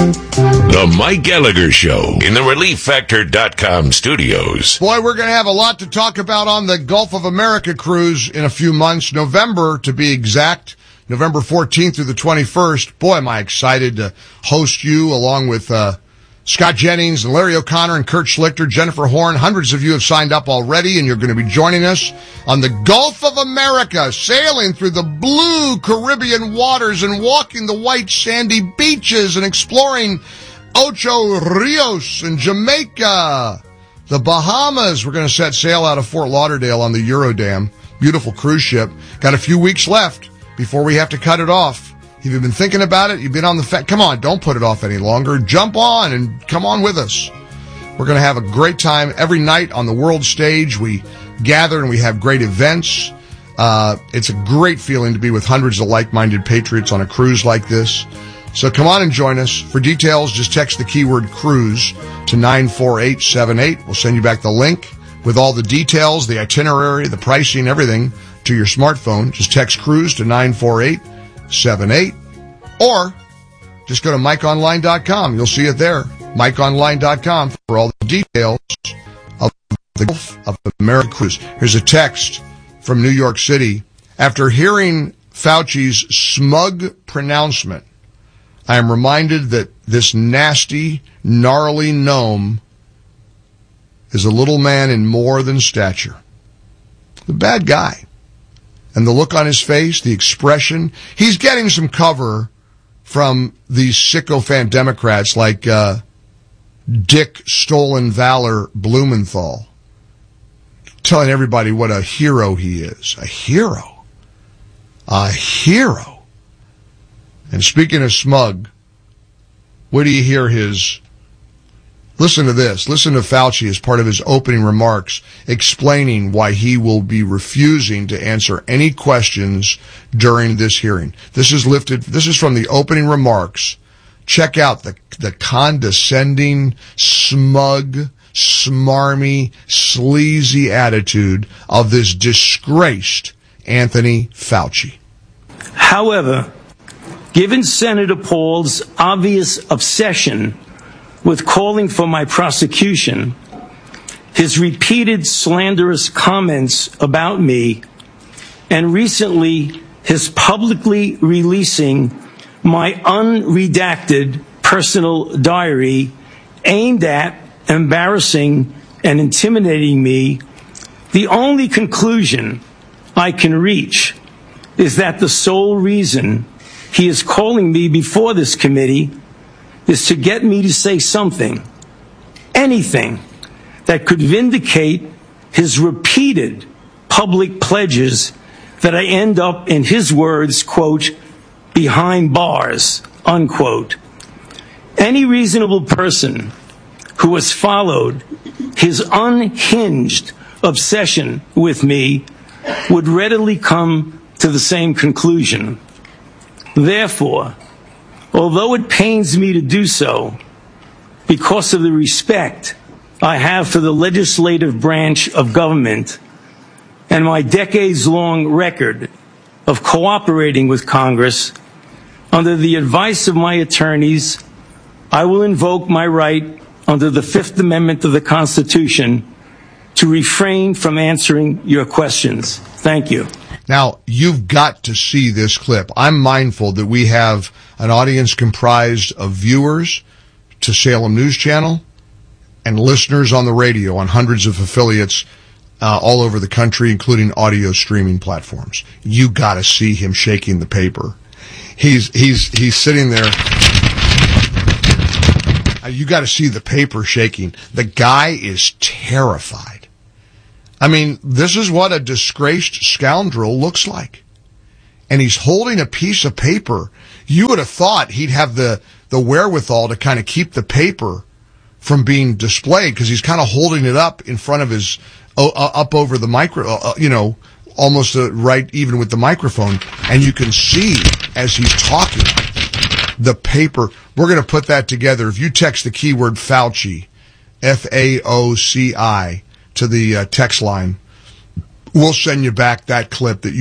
The Mike Gallagher Show in the ReliefFactor.com studios. Boy, we're going to have a lot to talk about on the Gulf of America cruise in a few months. November, to be exact. November 14th through the 21st. Boy, am I excited to host you along with Scott Jennings and Larry O'Connor and Kurt Schlichter, Jennifer Horn. Hundreds of you have signed up already, and you're going to be joining us on the Gulf of America, sailing through the blue Caribbean waters and walking the white sandy beaches and exploring Ocho Rios and Jamaica, the Bahamas. We're going to set sail out of Fort Lauderdale on the Eurodam. Beautiful cruise ship. Got a few weeks left before we have to cut it off. If you've been thinking about it, you've been on the come on, don't put it off any longer. Jump on and come on with us. We're going to have a great time every night on the world stage. We gather and we have great events. It's a great feeling to be with hundreds of like-minded patriots on a cruise like this. So come on and join us. For details, just text the keyword cruise to 94878. We'll send you back the link with all the details, the itinerary, the pricing, everything to your smartphone. Just text cruise to 94878. Or just go to MikeOnline.com. You'll see it there. MikeOnline.com for all the details of the Gulf of America cruise. Here's a text from New York City. After hearing Fauci's smug pronouncement, I am reminded that this nasty, gnarly gnome is a little man in more than stature. The bad guy. And the look on his face, the expression, he's getting some cover from these sycophant Democrats like Dick Stolen Valor Blumenthal, telling everybody what a hero he is. A hero. A hero. And speaking of smug, where do you hear his... Listen to this. Listen to Fauci as part of his opening remarks explaining why he will be refusing to answer any questions during this hearing. This is from the opening remarks. Check out the condescending, smug, smarmy, sleazy attitude of this disgraced Anthony Fauci. However, given Senator Paul's obvious obsession with calling for my prosecution, his repeated slanderous comments about me, and recently his publicly releasing my unredacted personal diary aimed at embarrassing and intimidating me, the only conclusion I can reach is that the sole reason he is calling me before this committee is to get me to say something, anything, that could vindicate his repeated public pledges that I end up, in his words, quote, behind bars, unquote. Any reasonable person who has followed his unhinged obsession with me would readily come to the same conclusion. Therefore, although it pains me to do so, because of the respect I have for the legislative branch of government and my decades-long record of cooperating with Congress, under the advice of my attorneys, I will invoke my right under the Fifth Amendment of the Constitution to refrain from answering your questions. Thank you. Now, you've got to see this clip. I'm mindful that we have an audience comprised of viewers to Salem News Channel and listeners on the radio on hundreds of affiliates all over the country, including audio streaming platforms. You got to see him shaking the paper. He's sitting there. You got to see the paper shaking. The guy is terrified. I mean, this is what a disgraced scoundrel looks like. And he's holding a piece of paper. You would have thought he'd have the wherewithal to kind of keep the paper from being displayed, because he's kind of holding it up in front of his, up over the almost right even with the microphone. And you can see as he's talking, the paper. We're going to put that together. If you text the keyword Fauci, F-A-O-C-I, to the text line, we'll send you back that clip that you